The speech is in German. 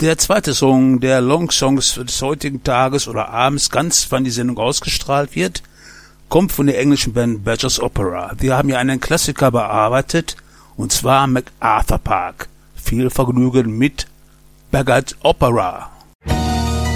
Der zweite Song der Long Songs des heutigen Tages oder abends, ganz wann die Sendung ausgestrahlt wird, kommt von der englischen Band Badger's Opera. Wir haben ja einen Klassiker bearbeitet, und zwar MacArthur Park. Viel Vergnügen mit Badger's Opera.